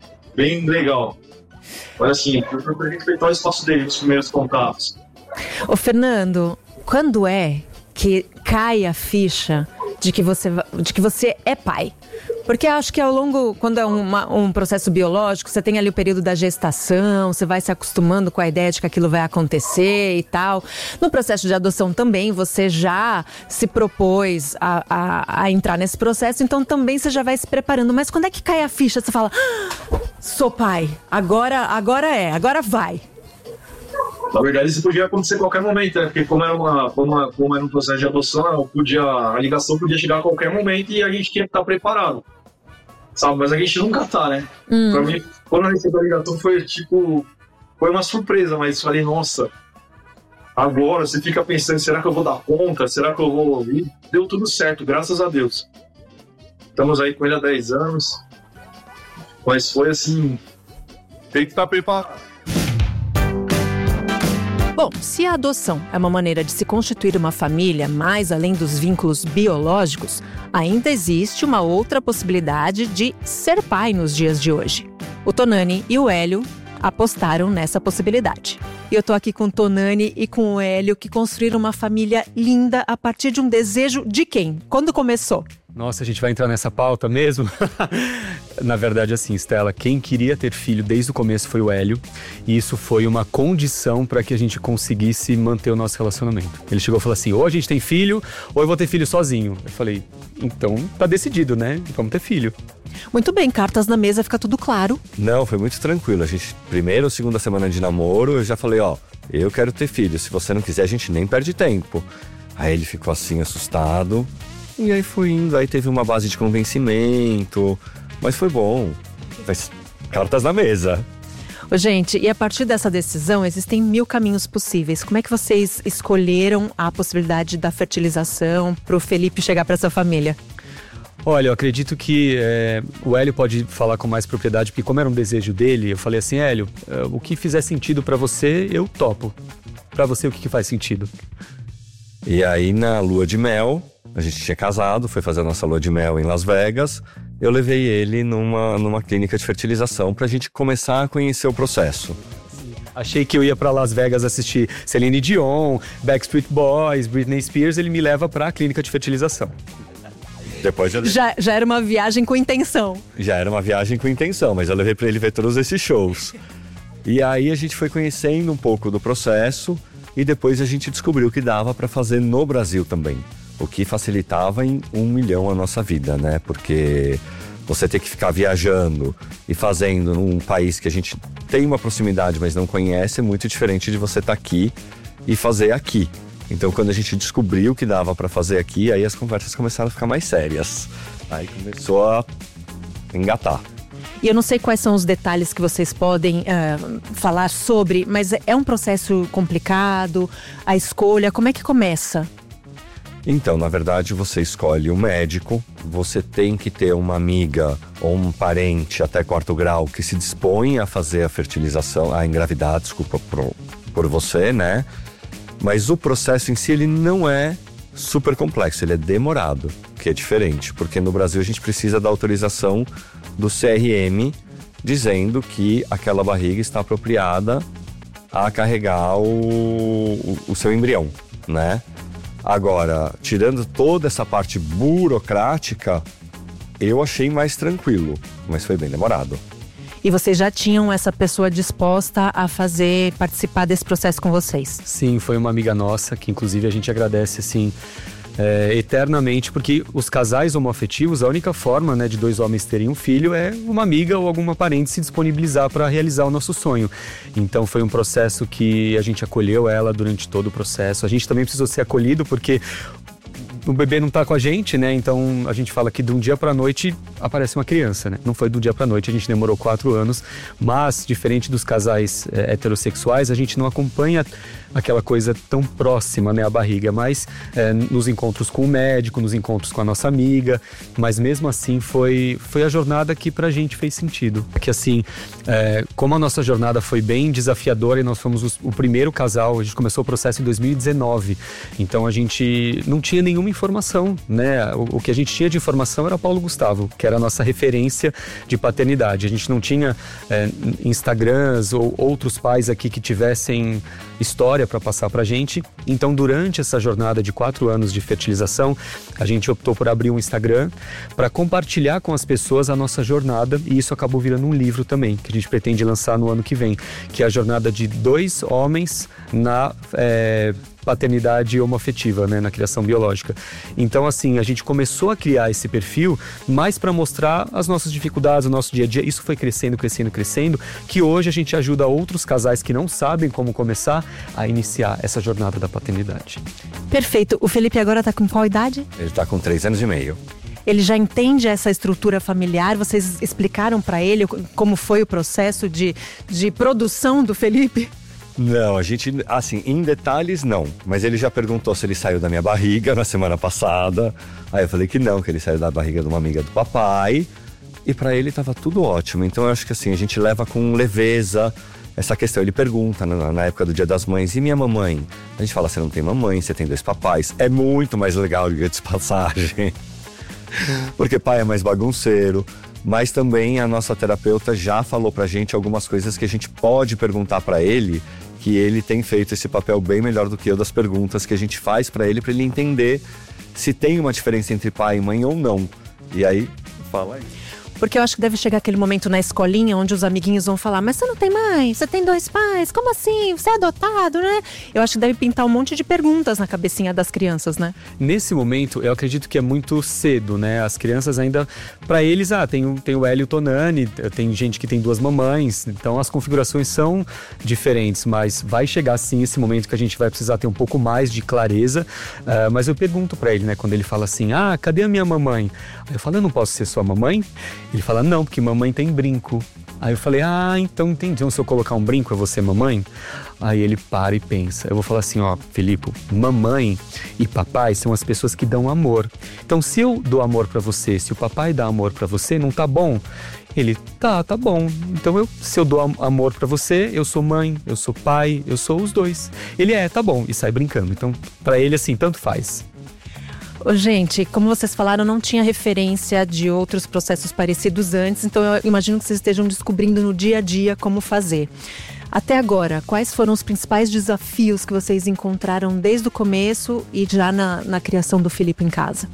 legal. Mas assim, eu procurei respeitar o espaço dele nos primeiros contatos. Ô Fernando, quando é que cai a ficha de que você é pai? Porque acho que ao longo, quando é um processo biológico, você tem ali o período da gestação, você vai se acostumando com a ideia de que aquilo vai acontecer e tal. No processo de adoção também, você já se propôs a entrar nesse processo, então também você já vai se preparando. Mas quando é que cai a ficha? Você fala, sou pai, agora vai. Na verdade, isso podia acontecer a qualquer momento, né? Porque como era um processo de adoção, a ligação podia chegar a qualquer momento e a gente tinha que estar preparado. Sabe? Mas a gente nunca tá, né? Pra mim, quando eu recebi a ligação foi uma surpresa, mas falei, nossa, agora você fica pensando, será que eu vou dar conta? Será que eu vou... E deu tudo certo, graças a Deus. Estamos aí com ele há 10 anos, mas foi assim, tem que estar preparado. Bom, se a adoção é uma maneira de se constituir uma família mais além dos vínculos biológicos, ainda existe uma outra possibilidade de ser pai nos dias de hoje. O Tonani e o Hélio apostaram nessa possibilidade. E eu tô aqui com o Tonani e com o Hélio, que construíram uma família linda a partir de um desejo de quem? Quando começou? Nossa, a gente vai entrar nessa pauta mesmo? Na verdade, assim, Estela, quem queria ter filho desde o começo foi o Hélio. E isso foi uma condição para que a gente conseguisse manter o nosso relacionamento. Ele chegou e falou assim, ou a gente tem filho, ou eu vou ter filho sozinho. Eu falei, então tá decidido, né? Vamos ter filho. Muito bem, cartas na mesa, fica tudo claro. Não, foi muito tranquilo. A gente, primeira ou segunda semana de namoro, eu já falei, eu quero ter filho. Se você não quiser, a gente nem perde tempo. Aí ele ficou assim, assustado. E aí foi indo, aí teve uma base de convencimento, mas foi bom. Mas cartas na mesa. Gente, e a partir dessa decisão, existem 1000 caminhos possíveis. Como é que vocês escolheram a possibilidade da fertilização para o Felipe chegar para essa família? Olha, eu acredito que o Hélio pode falar com mais propriedade, porque como era um desejo dele, eu falei assim, Hélio, o que fizer sentido para você, eu topo. Para você, o que faz sentido? E aí, na lua de mel, a gente tinha casado, foi fazer a nossa lua de mel em Las Vegas. Eu levei ele numa clínica de fertilização pra gente começar a conhecer o processo. Achei que eu ia pra Las Vegas assistir Celine Dion, Backstreet Boys, Britney Spears. Ele me leva pra clínica de fertilização. Depois já era uma viagem com intenção. Já era uma viagem com intenção, mas eu levei pra ele ver todos esses shows. E aí a gente foi conhecendo um pouco do processo e depois a gente descobriu que dava pra fazer no Brasil também. O que facilitava em 1 milhão a nossa vida, né? Porque você ter que ficar viajando e fazendo num país que a gente tem uma proximidade, mas não conhece, é muito diferente de você estar aqui e fazer aqui. Então, quando a gente descobriu que dava para fazer aqui, aí as conversas começaram a ficar mais sérias. Aí começou a engatar. E eu não sei quais são os detalhes que vocês podem falar sobre, mas é um processo complicado, a escolha, como é que começa? Então, na verdade, você escolhe um médico, você tem que ter uma amiga ou um parente até 4º grau que se dispõe a fazer a fertilização, a engravidar, desculpa, por você, né? Mas o processo em si, ele não é super complexo, ele é demorado, que é diferente, porque no Brasil a gente precisa da autorização do CRM dizendo que aquela barriga está apropriada a carregar o seu embrião, né? Agora, tirando toda essa parte burocrática, eu achei mais tranquilo, mas foi bem demorado. E vocês já tinham essa pessoa disposta a participar desse processo com vocês? Sim, foi uma amiga nossa, que inclusive a gente agradece, assim, eternamente, porque os casais homoafetivos, a única forma, né, de 2 homens terem um filho é uma amiga ou alguma parente se disponibilizar para realizar o nosso sonho. Então foi um processo que a gente acolheu ela durante todo o processo. A gente também precisou ser acolhido porque o bebê não tá com a gente, né? Então a gente fala que de um dia pra noite aparece uma criança, né? Não foi do dia pra noite, a gente demorou 4 anos, mas diferente dos casais heterossexuais, a gente não acompanha aquela coisa tão próxima, né? A barriga, mas nos encontros com o médico, nos encontros com a nossa amiga, mas mesmo assim foi a jornada que pra gente fez sentido. Que assim, como a nossa jornada foi bem desafiadora e nós fomos o primeiro casal, a gente começou o processo em 2019, então a gente não tinha nenhuma informação, né? O que a gente tinha de informação era Paulo Gustavo, que era a nossa referência de paternidade. A gente não tinha Instagrams ou outros pais aqui que tivessem história para passar pra gente. Então, durante essa jornada de 4 anos de fertilização, a gente optou por abrir um Instagram para compartilhar com as pessoas a nossa jornada, e isso acabou virando um livro também, que a gente pretende lançar no ano que vem, que é a jornada de 2 homens na paternidade homoafetiva, né, na criação biológica. Então, assim, a gente começou a criar esse perfil mais para mostrar as nossas dificuldades, o nosso dia a dia. Isso foi crescendo, que hoje a gente ajuda outros casais que não sabem como começar a iniciar essa jornada da paternidade. Perfeito. O Felipe agora tá com qual idade? Ele tá com 3 anos e meio. Ele já entende essa estrutura familiar? Vocês explicaram para ele como foi o processo de produção do Felipe? Não, a gente, assim, em detalhes não. Mas ele já perguntou se ele saiu da minha barriga na semana passada. Aí eu falei que não, que ele saiu da barriga de uma amiga do papai. E pra ele tava tudo ótimo. Então eu acho que assim, a gente leva com leveza essa questão. Ele pergunta na época do Dia das Mães, e minha mamãe? A gente fala, você não tem mamãe, você tem 2 papais. É muito mais legal, diga de passagem. Porque pai é mais bagunceiro. Mas também a nossa terapeuta já falou pra gente algumas coisas que a gente pode perguntar pra ele, que ele tem feito esse papel bem melhor do que eu, das perguntas que a gente faz pra ele entender se tem uma diferença entre pai e mãe ou não. E aí, fala aí. Porque eu acho que deve chegar aquele momento na escolinha onde os amiguinhos vão falar, mas você não tem mãe, você tem 2 pais, como assim? Você é adotado, né? Eu acho que deve pintar um monte de perguntas na cabecinha das crianças, né? Nesse momento, eu acredito que é muito cedo, né? As crianças ainda, para eles, tem o Hélio e o Tonani, tem gente que tem 2 mamães, então as configurações são diferentes, mas vai chegar sim esse momento que a gente vai precisar ter um pouco mais de clareza, mas eu pergunto para ele, né? Quando ele fala assim, cadê a minha mamãe? Aí eu falo, eu não posso ser sua mamãe? Ele fala, não, porque mamãe tem brinco. Aí eu falei, então entendi. Então, se eu colocar um brinco, é você mamãe? Aí ele para e pensa. Eu vou falar assim, Felipe, mamãe e papai são as pessoas que dão amor. Então, se eu dou amor pra você, se o papai dá amor pra você, não tá bom? Ele, tá bom. Então, se eu dou amor pra você, eu sou mãe, eu sou pai, eu sou os 2. Ele, tá bom. E sai brincando. Então, pra ele, assim, tanto faz. Gente, como vocês falaram, não tinha referência de outros processos parecidos antes, então eu imagino que vocês estejam descobrindo no dia a dia como fazer. Até agora, quais foram os principais desafios que vocês encontraram desde o começo e já na criação do Felipe em casa?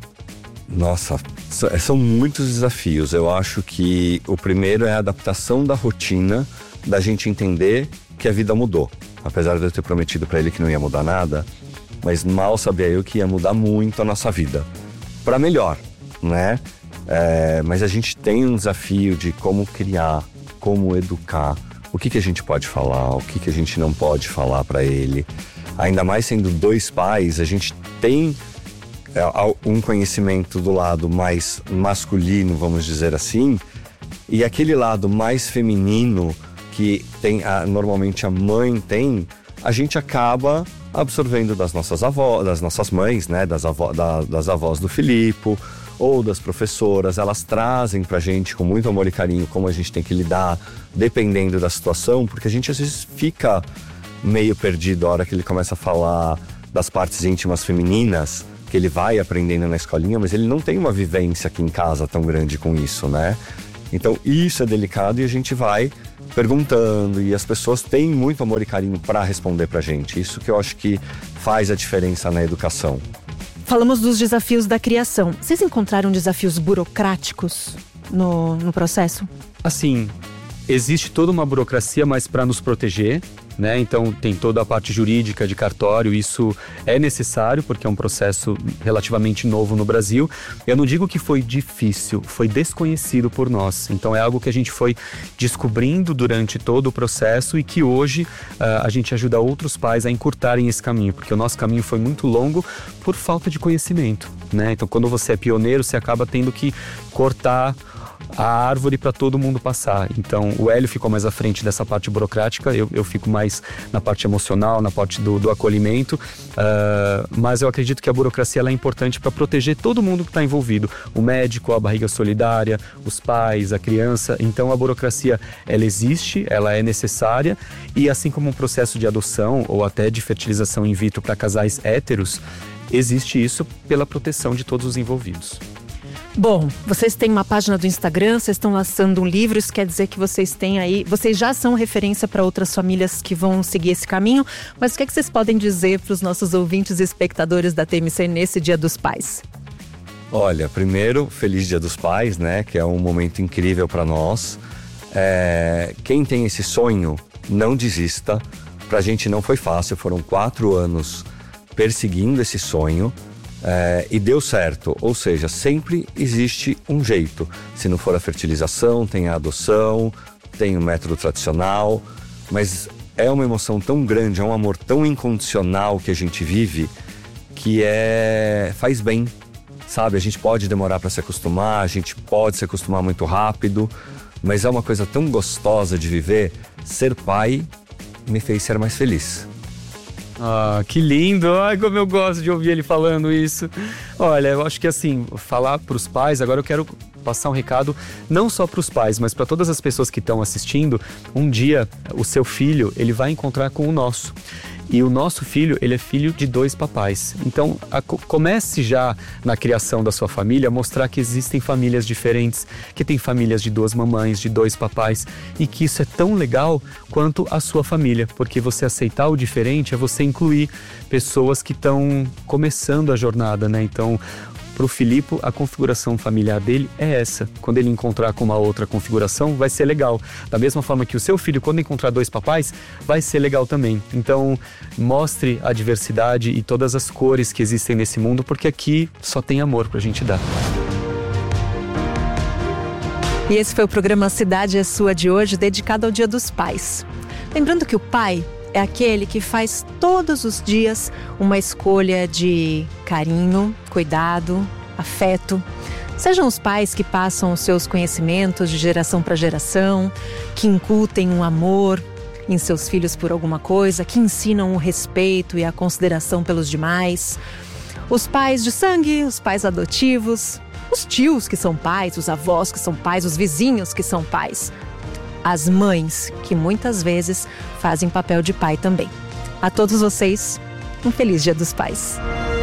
Nossa, são muitos desafios. Eu acho que o primeiro é a adaptação da rotina, da gente entender que a vida mudou. Apesar de eu ter prometido para ele que não ia mudar nada, mas mal sabia eu que ia mudar muito a nossa vida. Para melhor, né? Mas a gente tem um desafio de como criar, como educar, o que a gente pode falar, o que a gente não pode falar para ele. Ainda mais sendo 2 pais, a gente tem um conhecimento do lado mais masculino, vamos dizer assim, E aquele lado mais feminino que tem normalmente a mãe tem, a gente acaba absorvendo das nossas avós, das nossas mães, né, das avós do Filipe ou das professoras. Elas trazem pra gente com muito amor e carinho como a gente tem que lidar dependendo da situação, porque a gente às vezes fica meio perdido a hora que ele começa a falar das partes íntimas femininas, que ele vai aprendendo na escolinha, mas ele não tem uma vivência aqui em casa tão grande com isso, né? Então isso é delicado e a gente vai perguntando, e as pessoas têm muito amor e carinho para responder pra gente. Isso que eu acho que faz a diferença na educação. Falamos dos desafios da criação. Vocês encontraram desafios burocráticos no processo? Assim, existe toda uma burocracia, mas para nos proteger, né? Então tem toda a parte jurídica de cartório, isso é necessário porque é um processo relativamente novo no Brasil. Eu não digo que foi difícil, foi desconhecido por nós. Então é algo que a gente foi descobrindo durante todo o processo e que hoje a gente ajuda outros pais a encurtarem esse caminho, porque o nosso caminho foi muito longo por falta de conhecimento, né? Então quando você é pioneiro, você acaba tendo que cortar a árvore para todo mundo passar. Então o Hélio ficou mais à frente dessa parte burocrática, eu fico mais na parte emocional, na parte do acolhimento, mas eu acredito que a burocracia ela é importante para proteger todo mundo que está envolvido, o médico, a barriga solidária, os pais, a criança. Então a burocracia ela existe, ela é necessária, e assim como um processo de adoção ou até de fertilização in vitro para casais héteros, existe isso pela proteção de todos os envolvidos. Bom, vocês têm uma página do Instagram, vocês estão lançando um livro, isso quer dizer que vocês têm aí, vocês já são referência para outras famílias que vão seguir esse caminho, mas o que é que vocês podem dizer para os nossos ouvintes e espectadores da TMC nesse Dia dos Pais? Olha, primeiro, feliz Dia dos Pais, né, que é um momento incrível para nós. Quem tem esse sonho, não desista. Pra gente não foi fácil, foram 4 anos perseguindo esse sonho. E deu certo, ou seja, sempre existe um jeito. Se não for a fertilização, tem a adoção, tem o método tradicional, mas é uma emoção tão grande, é um amor tão incondicional que a gente vive, que faz bem, sabe? A gente pode demorar para se acostumar, a gente pode se acostumar muito rápido, mas é uma coisa tão gostosa de viver. Ser pai me fez ser mais feliz. Ah, que lindo! Ai, como eu gosto de ouvir ele falando isso. Olha, eu acho que assim, falar para os pais, agora eu quero passar um recado não só para os pais, mas para todas as pessoas que estão assistindo. Um dia, o seu filho, ele vai encontrar com o nosso. E o nosso filho, ele é filho de 2 papais. Então, comece já na criação da sua família a mostrar que existem famílias diferentes, que tem famílias de 2 mamães, de 2 papais, e que isso é tão legal quanto a sua família, porque você aceitar o diferente é você incluir pessoas que estão começando a jornada, né? Então, para o Filipe, a configuração familiar dele é essa. Quando ele encontrar com uma outra configuração, vai ser legal. Da mesma forma que o seu filho, quando encontrar 2 papais, vai ser legal também. Então, mostre a diversidade e todas as cores que existem nesse mundo, porque aqui só tem amor pra gente dar. E esse foi o programa Cidade é Sua de hoje, dedicado ao Dia dos Pais. Lembrando que o pai é aquele que faz todos os dias uma escolha de carinho, cuidado, afeto. Sejam os pais que passam os seus conhecimentos de geração para geração, que incutem um amor em seus filhos por alguma coisa, que ensinam o respeito e a consideração pelos demais. Os pais de sangue, os pais adotivos, os tios que são pais, os avós que são pais, os vizinhos que são pais. As mães, que muitas vezes fazem papel de pai também. A todos vocês, um feliz Dia dos Pais.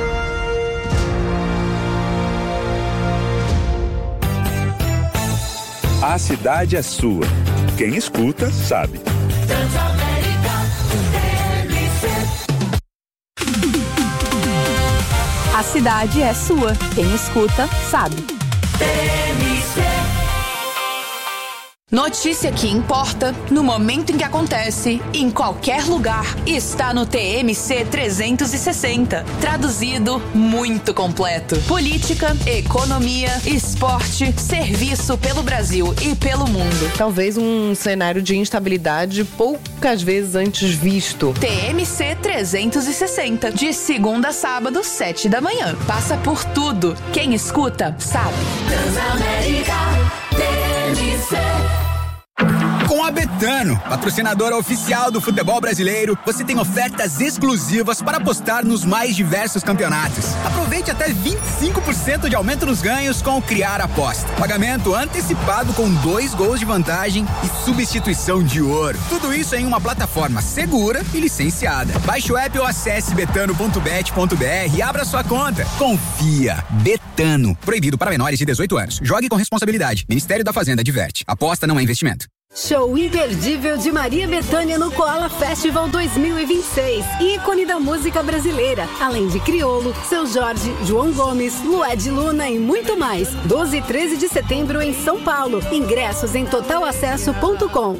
A cidade é sua. Quem escuta, sabe. A cidade é sua. Quem escuta, sabe. Notícia que importa, no momento em que acontece, em qualquer lugar, está no TMC 360. Traduzido, muito completo. Política, economia, esporte, serviço pelo Brasil e pelo mundo. Talvez um cenário de instabilidade poucas vezes antes visto. TMC 360, de segunda a sábado, 7 da manhã. Passa por tudo. Quem escuta, sabe. Transamérica, TMC. Com a Betano, patrocinadora oficial do futebol brasileiro, você tem ofertas exclusivas para apostar nos mais diversos campeonatos. Aproveite até 25% de aumento nos ganhos com o Criar Aposta. Pagamento antecipado com 2 gols de vantagem e substituição de ouro. Tudo isso em uma plataforma segura e licenciada. Baixe o app ou acesse betano.bet.br e abra sua conta. Confia. Betano. Proibido para menores de 18 anos. Jogue com responsabilidade. Ministério da Fazenda adverte. Aposta não é investimento. Show imperdível de Maria Bethânia no Koala Festival 2026. Ícone da música brasileira. Além de Criolo, Seu Jorge, João Gomes, Lued Luna e muito mais. 12 e 13 de setembro em São Paulo. Ingressos em totalacesso.com.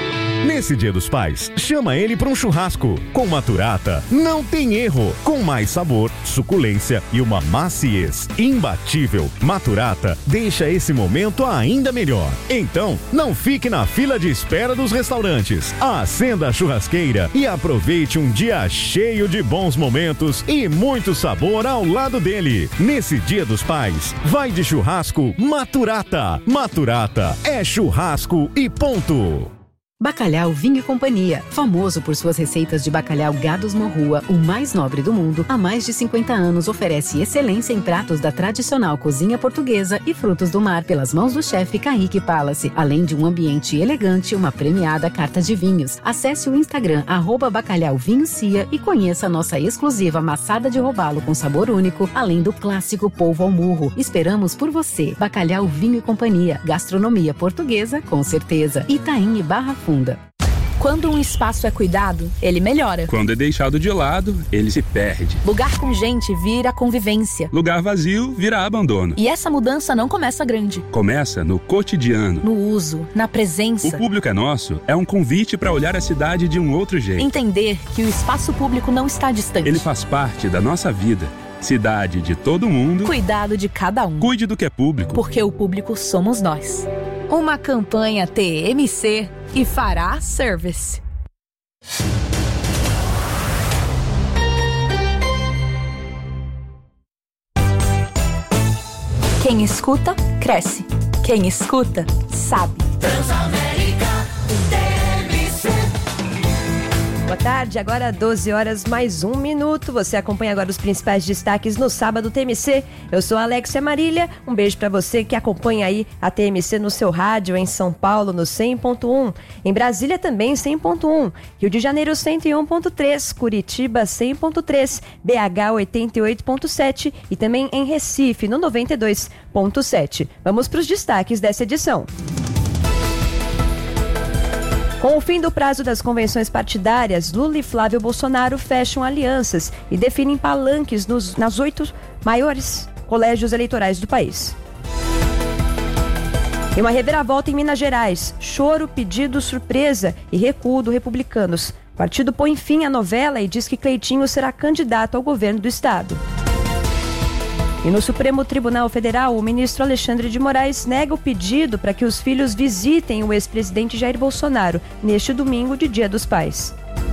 Nesse Dia dos Pais, chama ele para um churrasco. Com Maturata, não tem erro. Com mais sabor, suculência e uma maciez imbatível. Maturata deixa esse momento ainda melhor. Então, não fique na fila de espera dos restaurantes. Acenda a churrasqueira e aproveite um dia cheio de bons momentos e muito sabor ao lado dele. Nesse Dia dos Pais, vai de churrasco Maturata. Maturata é churrasco e ponto. Bacalhau Vinho e Companhia, famoso por suas receitas de bacalhau Gados Morrua, o mais nobre do mundo, há mais de 50 anos oferece excelência em pratos da tradicional cozinha portuguesa e frutos do mar pelas mãos do chefe Kaique Palace, além de um ambiente elegante e uma premiada carta de vinhos. Acesse o Instagram @bacalhauvinhocia e conheça a nossa exclusiva maçada de robalo com sabor único, além do clássico polvo ao murro. Esperamos por você. Bacalhau Vinho e Companhia, gastronomia portuguesa com certeza. Itaim e Barra Funda. Quando um espaço é cuidado, ele melhora. Quando é deixado de lado, ele se perde. Lugar com gente vira convivência. Lugar vazio vira abandono. E essa mudança não começa grande. Começa no cotidiano. No uso, na presença. O Público é Nosso é um convite para olhar a cidade de um outro jeito. Entender que o espaço público não está distante. Ele faz parte da nossa vida. Cidade de todo mundo. Cuidado de cada um. Cuide do que é público. Porque o público somos nós. Uma campanha TMC e Fará Service. Quem escuta, cresce. Quem escuta, sabe. Boa tarde, agora 12 horas mais 1 minuto. Você acompanha agora os principais destaques no Sábado TMC. Eu sou a Alexia Marília. Um beijo para você que acompanha aí a TMC no seu rádio em São Paulo no 100.1, em Brasília também 100.1, Rio de Janeiro 101.3, Curitiba 100.3, BH 88.7 e também em Recife no 92.7. Vamos para os destaques dessa edição. Com o fim do prazo das convenções partidárias, Lula e Flávio Bolsonaro fecham alianças e definem palanques nas 8 maiores colégios eleitorais do país. E uma reviravolta em Minas Gerais. Choro, pedido, surpresa e recuo do Republicanos. O partido põe fim à novela e diz que Cleitinho será candidato ao governo do estado. E no Supremo Tribunal Federal, o ministro Alexandre de Moraes nega o pedido para que os filhos visitem o ex-presidente Jair Bolsonaro neste domingo de Dia dos Pais.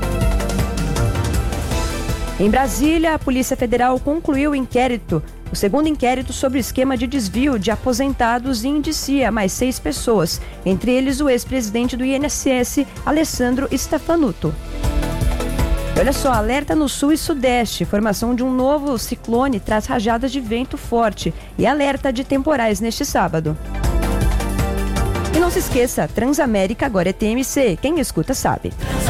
Em Brasília, a Polícia Federal concluiu o segundo inquérito sobre o esquema de desvio de aposentados e indicia mais 6 pessoas, entre eles o ex-presidente do INSS, Alessandro Stefanuto. Olha só, alerta no sul e sudeste. Formação de um novo ciclone traz rajadas de vento forte e alerta de temporais neste sábado. E não se esqueça, Transamérica agora é TMC. Quem escuta sabe.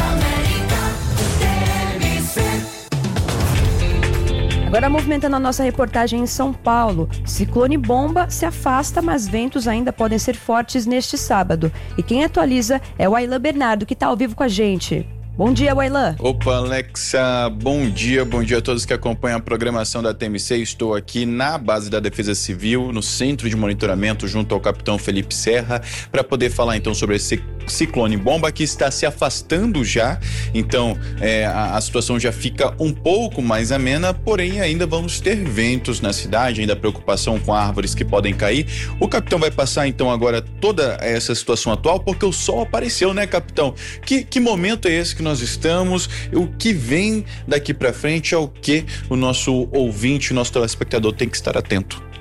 Agora movimentando a nossa reportagem em São Paulo. Ciclone Bomba se afasta, mas ventos ainda podem ser fortes neste sábado. E quem atualiza é o Aylan Bernardo, que está ao vivo com a gente. Bom dia, Aylan. Opa, Alexa, bom dia a todos que acompanham a programação da TMC. Estou aqui na base da Defesa Civil, no centro de monitoramento, junto ao capitão Felipe Serra, para poder falar então sobre esse ciclone bomba que está se afastando já. Então, a situação já fica um pouco mais amena, porém ainda vamos ter ventos na cidade, ainda preocupação com árvores que podem cair. O capitão vai passar então agora toda essa situação atual, porque o sol apareceu, né, capitão? Que momento é esse que nós estamos? O que vem daqui para frente ao que o nosso ouvinte, o nosso telespectador tem que estar atento?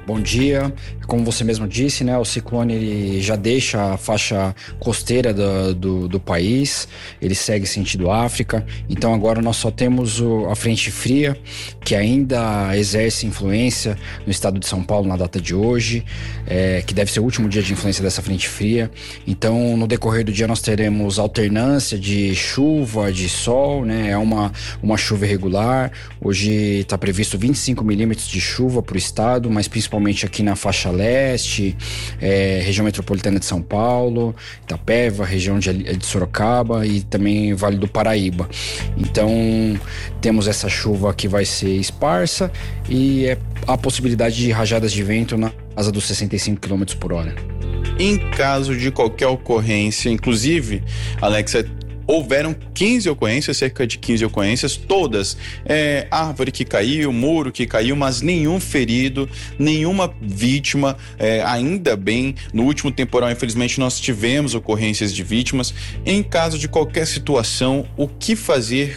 Bom dia. Como você mesmo disse, né, o ciclone ele já deixa a faixa costeira do país, ele segue sentido África, então agora nós só temos a frente fria, que ainda exerce influência no estado de São Paulo na data de hoje, que deve ser o último dia de influência dessa frente fria. Então, no decorrer do dia nós teremos alternância de chuva, de sol, né, é uma chuva irregular. Hoje está previsto 25 milímetros de chuva para o estado, mas principalmente aqui na faixa leste, região metropolitana de São Paulo, Itapeva, região de Sorocaba e também Vale do Paraíba. Então temos essa chuva que vai ser esparsa e a possibilidade de rajadas de vento na casa dos 65 km por hora. Em caso de qualquer ocorrência, inclusive, Alexa, houveram 15 ocorrências, cerca de 15 ocorrências, todas árvore que caiu, muro que caiu, mas nenhum ferido, nenhuma vítima, ainda bem. No último temporal, infelizmente, nós tivemos ocorrências de vítimas. Em caso de qualquer situação, o que fazer,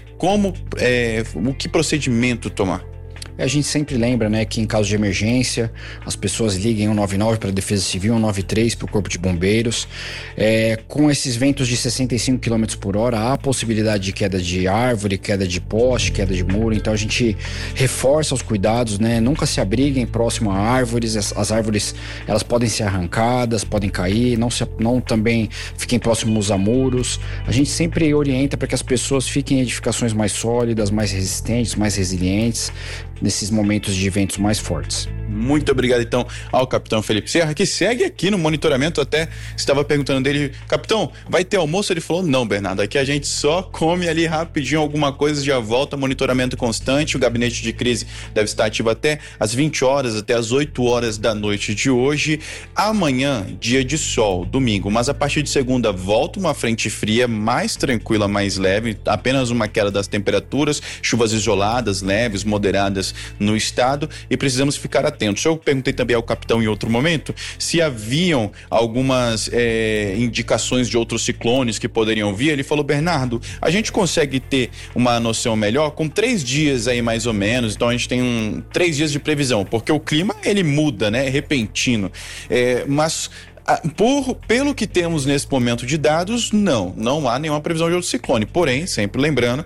o que procedimento tomar? A gente sempre lembra, né, que em caso de emergência, as pessoas liguem 199 para a Defesa Civil, 193 para o Corpo de Bombeiros. Com esses ventos de 65 km por hora, há possibilidade de queda de árvore, queda de poste, queda de muro. Então a gente reforça os cuidados, né? Nunca se abriguem próximo a árvores. As árvores, elas podem ser arrancadas, podem cair. Não também fiquem próximos a muros. A gente sempre orienta para que as pessoas fiquem em edificações mais sólidas, mais resistentes, mais resilientes nesses momentos de ventos mais fortes. Muito obrigado, então, ao capitão Felipe Serra, que segue aqui no monitoramento. Até estava perguntando dele: capitão, vai ter almoço? Ele falou: não, Bernardo, aqui a gente só come ali rapidinho alguma coisa, já volta, monitoramento constante. O gabinete de crise deve estar ativo até às 20 horas, até às 8 horas da noite de hoje. Amanhã, dia de sol, domingo, mas a partir de segunda volta uma frente fria, mais tranquila, mais leve, apenas uma queda das temperaturas, chuvas isoladas, leves, moderadas no estado, e precisamos ficar atentos. Eu perguntei também ao capitão em outro momento se haviam algumas indicações de outros ciclones que poderiam vir. Ele falou: Bernardo, a gente consegue ter uma noção melhor com 3 dias aí mais ou menos. Então a gente tem 3 dias de previsão, porque o clima ele muda, né? É repentino, mas pelo que temos nesse momento de dados, não há nenhuma previsão de outro ciclone. Porém, sempre lembrando,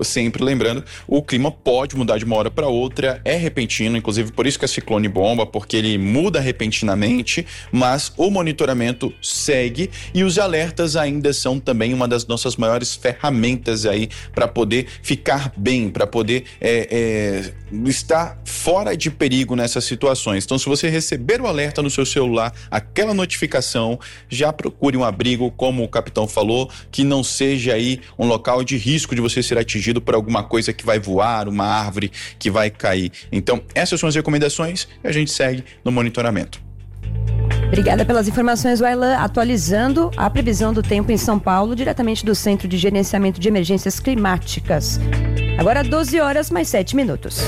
o clima pode mudar de uma hora para outra, é repentino, inclusive por isso que é ciclone bomba, porque ele muda repentinamente, mas o monitoramento segue e os alertas ainda são também uma das nossas maiores ferramentas aí para poder ficar bem, para poder estar fora de perigo nessas situações. Então, se você receber o alerta no seu celular, aquela notificação, já procure um abrigo, como o capitão falou, que não seja aí um local de risco de você ser atingido por alguma coisa que vai voar, uma árvore que vai cair. Então, essas são as recomendações e a gente segue no monitoramento. Obrigada pelas informações, Wailan. Atualizando a previsão do tempo em São Paulo, diretamente do Centro de Gerenciamento de Emergências Climáticas. Agora 12 horas mais 7 minutos.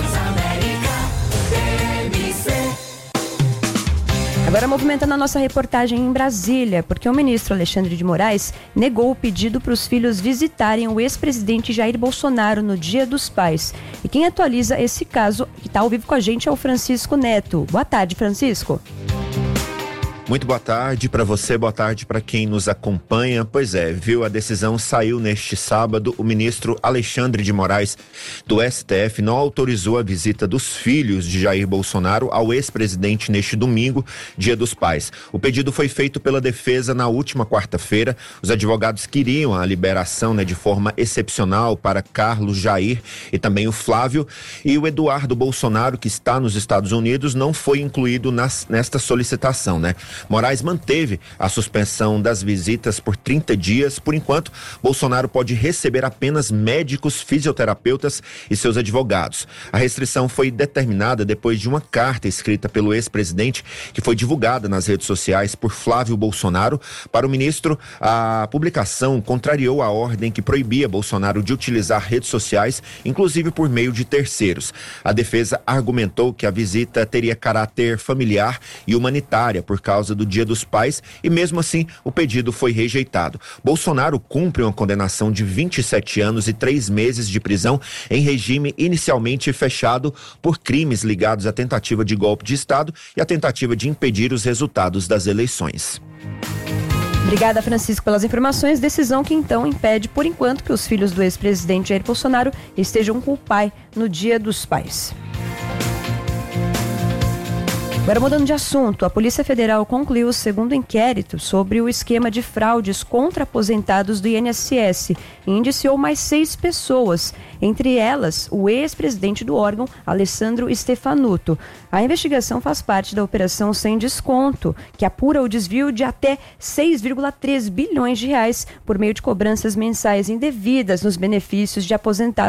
Agora movimentando a nossa reportagem em Brasília, porque o ministro Alexandre de Moraes negou o pedido para os filhos visitarem o ex-presidente Jair Bolsonaro no Dia dos Pais. E quem atualiza esse caso, que está ao vivo com a gente, é o Francisco Neto. Boa tarde, Francisco. Muito boa tarde para você, boa tarde para quem nos acompanha. Pois é, viu, a decisão saiu neste sábado. O ministro Alexandre de Moraes do STF não autorizou a visita dos filhos de Jair Bolsonaro ao ex-presidente neste domingo, Dia dos Pais. O pedido foi feito pela defesa na última quarta-feira. Os advogados queriam a liberação, de forma excepcional para Carlos, Jair e também o Flávio. E o Eduardo Bolsonaro, que está nos Estados Unidos, não foi incluído nesta solicitação, Moraes manteve a suspensão das visitas por 30 dias. Por enquanto, Bolsonaro pode receber apenas médicos, fisioterapeutas e seus advogados. A restrição foi determinada depois de uma carta escrita pelo ex-presidente que foi divulgada nas redes sociais por Flávio Bolsonaro. Para o ministro, a publicação contrariou a ordem que proibia Bolsonaro de utilizar redes sociais, inclusive por meio de terceiros. A defesa argumentou que a visita teria caráter familiar e humanitária por causa causa do Dia dos Pais e mesmo assim o pedido foi rejeitado. Bolsonaro cumpre uma condenação de 27 anos e 3 meses de prisão em regime inicialmente fechado por crimes ligados à tentativa de golpe de Estado e à tentativa de impedir os resultados das eleições. Obrigada, Francisco, pelas informações. Decisão que então impede, por enquanto, que os filhos do ex-presidente Jair Bolsonaro estejam com o pai no Dia dos Pais. Agora, mudando de assunto, a Polícia Federal concluiu o segundo inquérito sobre o esquema de fraudes contra aposentados do INSS e indiciou mais 6 pessoas, entre elas o ex-presidente do órgão, Alessandro Stefanuto. A investigação faz parte da Operação Sem Desconto, que apura o desvio de até 6,3 bilhões de reais por meio de cobranças mensais indevidas nos benefícios de aposentados